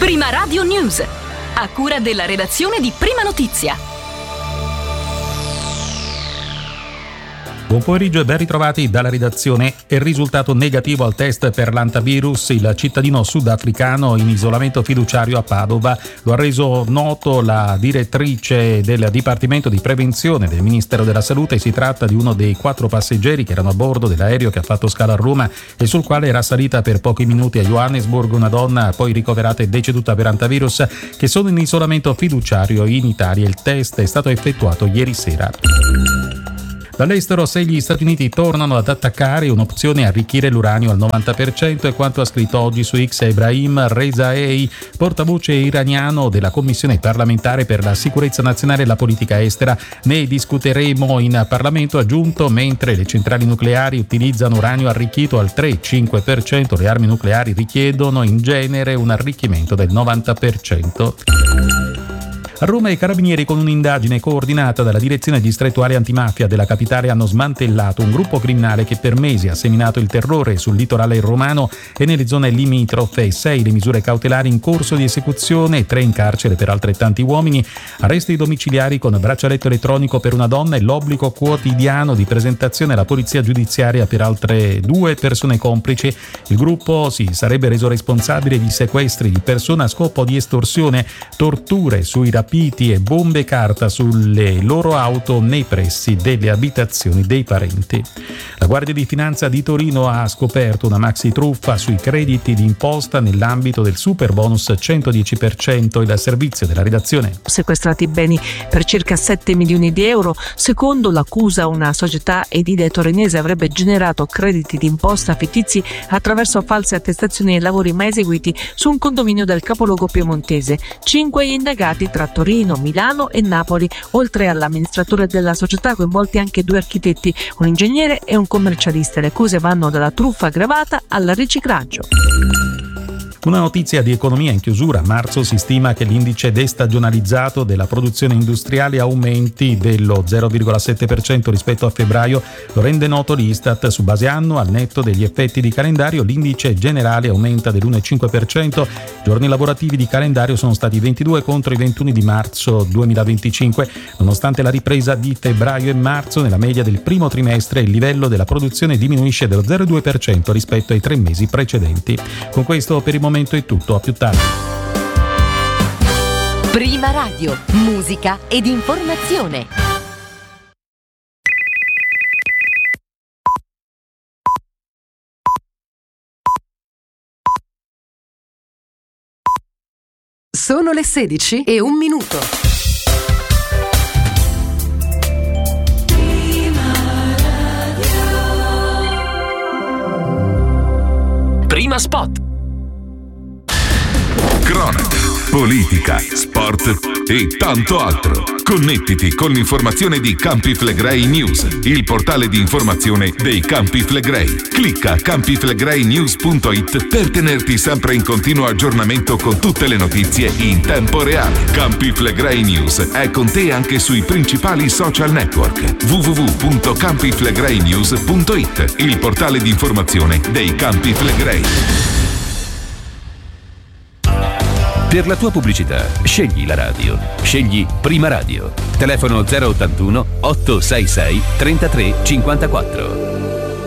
Prima Radio News, a cura della redazione di Prima Notizia. Buon pomeriggio e ben ritrovati dalla redazione. È il risultato negativo al test per l'antivirus. Il cittadino sudafricano in isolamento fiduciario a Padova lo ha reso noto la direttrice del Dipartimento di Prevenzione del Ministero della Salute. Si tratta di uno dei 4 passeggeri che erano a bordo dell'aereo che ha fatto scalo a Roma e sul quale era salita per pochi minuti a Johannesburg una donna poi ricoverata e deceduta per antivirus, che sono in isolamento fiduciario in Italia. Il test è stato effettuato ieri sera. Dall'estero, se gli Stati Uniti tornano ad attaccare, un'opzione è arricchire l'uranio al 90%, è quanto ha scritto oggi su X Ebrahim Rezaei, portavoce iraniano della Commissione parlamentare per la sicurezza nazionale e la politica estera. Ne discuteremo in Parlamento, aggiunto, mentre le centrali nucleari utilizzano uranio arricchito al 3-5%, le armi nucleari richiedono in genere un arricchimento del 90%. A Roma i carabinieri, con un'indagine coordinata dalla direzione distrettuale antimafia della capitale, hanno smantellato un gruppo criminale che per mesi ha seminato il terrore sul litorale romano e nelle zone limitrofe. 6 le misure cautelari in corso di esecuzione, 3 in carcere per altrettanti uomini, arresti domiciliari con braccialetto elettronico per una donna e l'obbligo quotidiano di presentazione alla polizia giudiziaria per altre 2 persone complici. Il gruppo si sarebbe reso responsabile di sequestri di persona a scopo di estorsione, torture sui rapiti e bombe carta sulle loro auto nei pressi delle abitazioni dei parenti. La Guardia di Finanza di Torino ha scoperto una maxi truffa sui crediti di imposta nell'ambito del super bonus 110%. Il servizio della redazione. Sequestrati beni per circa 7 milioni di euro. Secondo l'accusa, una società edile torinese avrebbe generato crediti di imposta fittizi attraverso false attestazioni e lavori mai eseguiti su un condominio del capoluogo piemontese. 5 indagati tra Torino, Milano e Napoli, oltre all'amministratore della società coinvolti anche 2 architetti, un ingegnere e un commercialista. Le accuse vanno dalla truffa aggravata al riciclaggio. Una notizia di economia in chiusura. A marzo si stima che l'indice destagionalizzato della produzione industriale aumenti dello 0,7% rispetto a febbraio. Lo rende noto l'Istat. Su base annua, al netto degli effetti di calendario, l'indice generale aumenta dell'1,5%. Giorni lavorativi di calendario sono stati 22 contro i 21 di marzo 2025. Nonostante la ripresa di febbraio e marzo, nella media del primo trimestre il livello della produzione diminuisce dello 0,2% rispetto ai 3 mesi precedenti. Con questo per il momento è tutto, a più tardi. Prima Radio, musica ed informazione. Sono le 16:01. Prima Spot. Cronaca, politica, sport e tanto altro. Connettiti con l'informazione di Campi Flegrei News, il portale di informazione dei Campi Flegrei. Clicca campiflegreinews.it per tenerti sempre in continuo aggiornamento con tutte le notizie in tempo reale. Campi Flegrei News è con te anche sui principali social network. www.campiflegreinews.it, il portale di informazione dei Campi Flegrei. Per la tua pubblicità, scegli la radio. Scegli Prima Radio. Telefono 081 866 33 54.